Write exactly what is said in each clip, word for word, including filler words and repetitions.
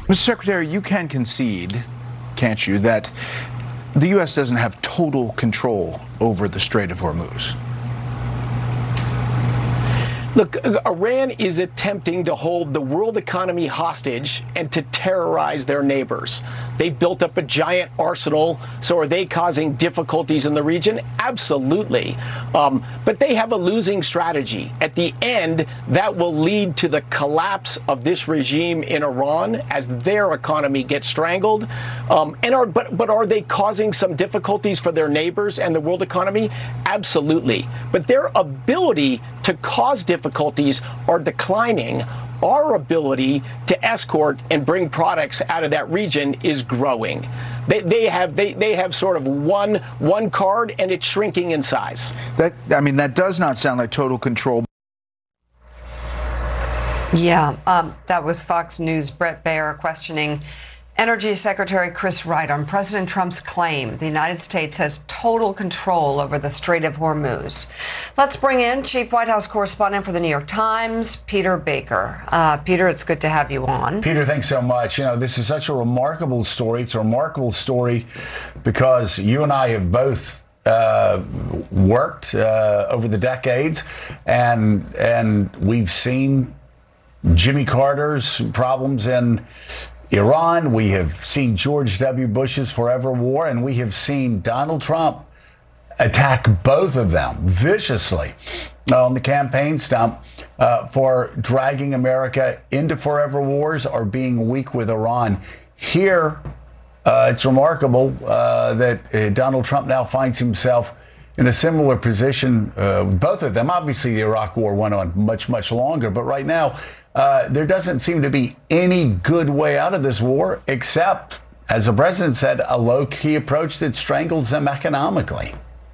Mister Secretary, you can concede, can't you, that the U S doesn't have total control over the Strait of Hormuz? Look, Iran is attempting to hold the world economy hostage and to terrorize their neighbors. They've built up a giant arsenal. So are they causing difficulties in the region? Absolutely. Um, but they have a losing strategy. At the end, that will lead to the collapse of this regime in Iran as their economy gets strangled. Um, and are, but, but are they causing some difficulties for their neighbors and the world economy? Absolutely. But their ability to cause difficulties are declining. Our ability to escort and bring products out of that region is growing. They, they have they, they have sort of one one card, and it's shrinking in size. That I mean, that does not sound like total control. Yeah, um, that was Fox News' Bret Baier questioning Energy Secretary Chris Wright on President Trump's claim the United States has total control over the Strait of Hormuz. Let's bring in Chief White House Correspondent for the New York Times, Peter Baker. Uh, Peter, it's good to have you on. Peter, thanks so much. You know, this is such a remarkable story. It's a remarkable story because you and I have both uh, worked uh, over the decades, and and we've seen Jimmy Carter's problems in Iran. We have seen George W. Bush's forever war, and we have seen Donald Trump attack both of them viciously on the campaign stump uh, for dragging America into forever wars or being weak with Iran. Here, uh, it's remarkable uh, that uh, Donald Trump now finds himself in a similar position uh, with both of them. Obviously, the Iraq war went on much, much longer, but right now, Uh, there doesn't seem to be any good way out of this war except, as the president said, a low-key approach that strangles them economically.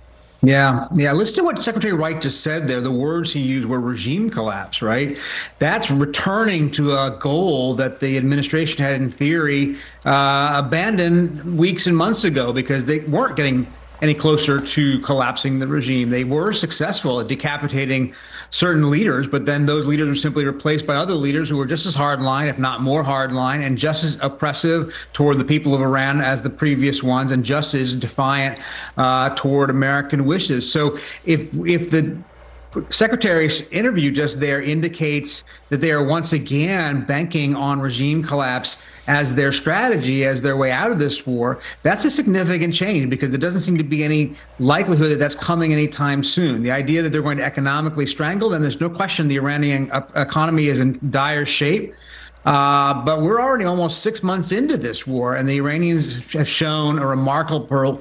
Yeah, yeah. Listen to what Secretary Wright just said there. The words he used were regime collapse, right? That's returning to a goal that the administration had, in theory, uh, abandoned weeks and months ago because they weren't getting any closer to collapsing the regime. They were successful at decapitating certain leaders, but then those leaders were simply replaced by other leaders who were just as hardline, if not more hardline, and just as oppressive toward the people of Iran as the previous ones, and just as defiant uh, toward American wishes. So if if the Secretary's interview just there indicates that they are once again banking on regime collapse as their strategy, as their way out of this war, that's a significant change because there doesn't seem to be any likelihood that that's coming anytime soon. The idea that they're going to economically strangle them, there's no question the Iranian economy is in dire shape. Uh, but we're already almost six months into this war, and the Iranians have shown a remarkable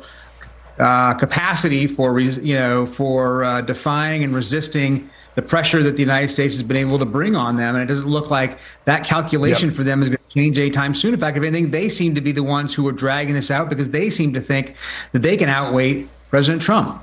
Uh, capacity for, you know, for uh, defying and resisting the pressure that the United States has been able to bring on them. And it doesn't look like that calculation yep. for them is going to change anytime soon. In fact, if anything, they seem to be the ones who are dragging this out because they seem to think that they can outweigh President Trump.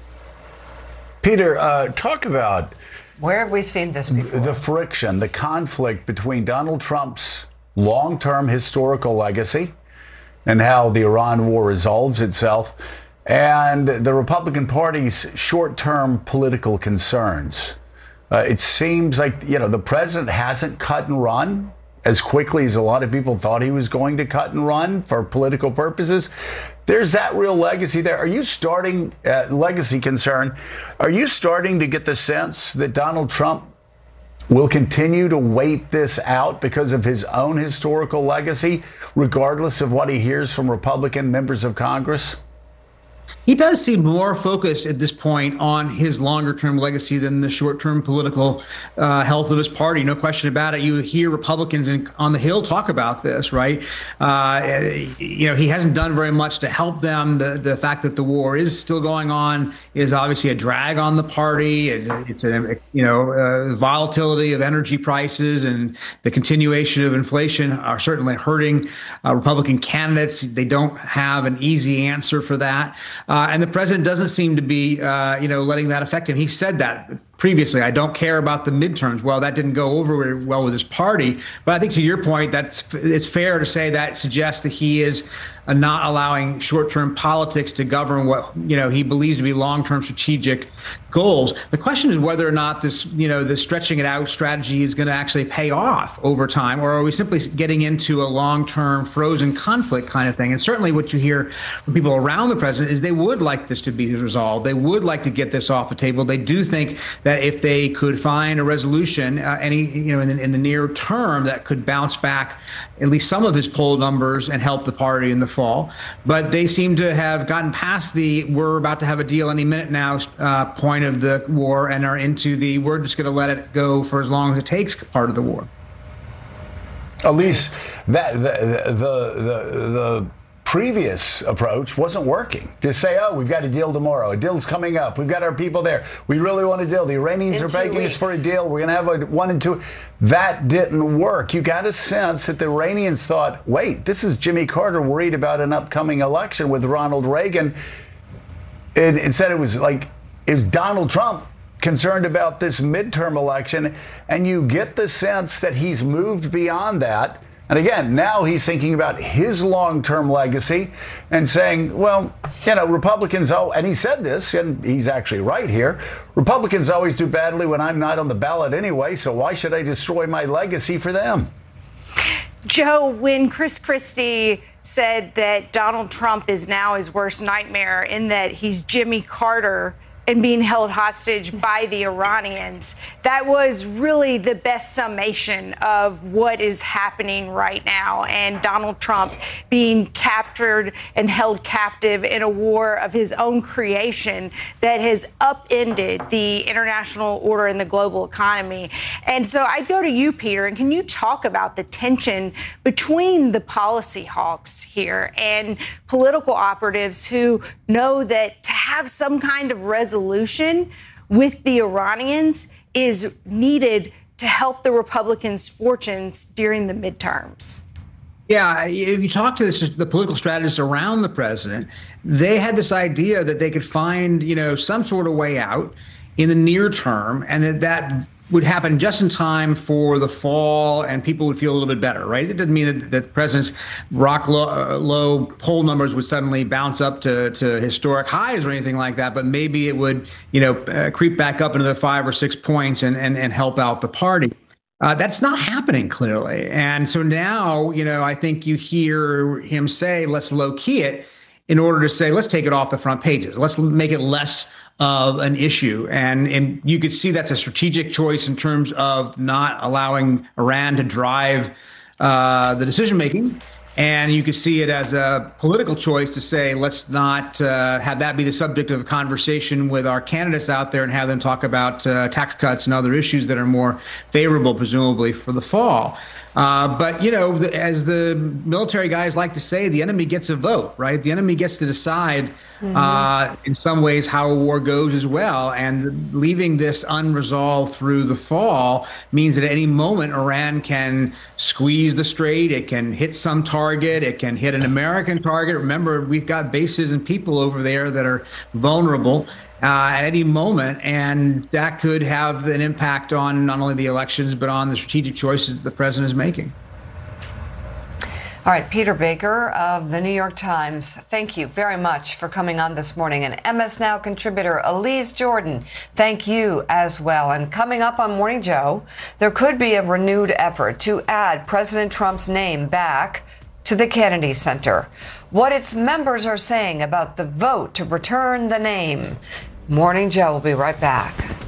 Peter, uh, talk about where have we seen this before? The friction, the conflict between Donald Trump's long-term historical legacy and how the Iran war resolves itself, and the Republican Party's short-term political concerns. Uh, it seems like, you know, the president hasn't cut and run as quickly as a lot of people thought he was going to cut and run for political purposes. There's that real legacy there. Are you starting, uh, legacy concern, are you starting to get the sense that Donald Trump will continue to wait this out because of his own historical legacy, regardless of what he hears from Republican members of Congress? He does seem more focused at this point on his longer-term legacy than the short-term political uh, health of his party. No question about it. You hear Republicans in, on the Hill talk about this, right? Uh, you know, he hasn't done very much to help them. The the fact that the war is still going on is obviously a drag on the party. It, it's a you know uh, volatility of energy prices and the continuation of inflation are certainly hurting uh, Republican candidates. They don't have an easy answer for that. Uh, and the president doesn't seem to be, uh, you know, letting that affect him. He said that previously, I don't care about the midterms. Well, that didn't go over very well with his party. But I think to your point, that's it's fair to say that suggests that he is uh, not allowing short-term politics to govern what, you know, he believes to be long-term strategic goals. The question is whether or not this, you know, the stretching it out strategy is going to actually pay off over time, or are we simply getting into a long-term frozen conflict kind of thing? And certainly what you hear from people around the president is they would like this to be resolved. They would like to get this off the table. They do think that if they could find a resolution, uh, any, you know, in the, in the near term, that could bounce back at least some of his poll numbers and help the party in the fall. But they seem to have gotten past the we're about to have a deal any minute now uh, point of the war and are into the we're just going to let it go for as long as it takes part of the war. Elise, that the the the, the previous approach wasn't working. To say, oh, we've got a deal tomorrow. A deal's coming up. We've got our people there. We really want a deal. The Iranians In are begging weeks. us for a deal. We're going to have a one and two. That didn't work. You got a sense that the Iranians thought, wait, this is Jimmy Carter worried about an upcoming election with Ronald Reagan. And instead, it was like, it was Donald Trump concerned about this midterm election. And you get the sense that he's moved beyond that. And again, now he's thinking about his long-term legacy and saying, well, you know, Republicans, oh, and he said this, and he's actually right here, Republicans always do badly when I'm not on the ballot anyway, so why should I destroy my legacy for them? Joe, when Chris Christie said that Donald Trump is now his worst nightmare in that he's Jimmy Carter and being held hostage by the Iranians, that was really the best summation of what is happening right now. And Donald Trump being captured and held captive in a war of his own creation that has upended the international order and the global economy. And so I'd go to you, Peter, and can you talk about the tension between the policy hawks here and political operatives who know that to have some kind of resolution with the Iranians is needed to help the Republicans' fortunes during the midterms? Yeah, if you talk to this, the political strategists around the president, they had this idea that they could find, you know, some sort of way out in the near term, and that that would happen just in time for the fall, and people would feel a little bit better, right? It doesn't mean that, that the president's rock low, uh, low poll numbers would suddenly bounce up to, to historic highs or anything like that, but maybe it would, you know, uh, creep back up into the five or six points and and, and help out the party. Uh, that's not happening, clearly. And so now, you know, I think you hear him say, let's low key it in order to say, let's take it off the front pages. Let's make it less of an issue. And, and you could see that's a strategic choice in terms of not allowing Iran to drive uh, the decision making. And you could see it as a political choice to say, let's not uh, have that be the subject of a conversation with our candidates out there and have them talk about uh, tax cuts and other issues that are more favorable, presumably, for the fall. Uh, but, you know, the, as the military guys like to say, the enemy gets a vote, right? The enemy gets to decide mm-hmm. uh, in some ways how a war goes as well. And leaving this unresolved through the fall means that at any moment Iran can squeeze the strait. It can hit some target. It can hit an American target. Remember, we've got bases and people over there that are vulnerable Uh, at any moment, and that could have an impact on not only the elections, but on the strategic choices that the president is making. All right, Peter Baker of the New York Times, thank you very much for coming on this morning. And M S Now contributor Elise Jordan, thank you as well. And coming up on Morning Joe, there could be a renewed effort to add President Trump's name back to the Kennedy Center. What its members are saying about the vote to return the name. Morning Joe will be right back.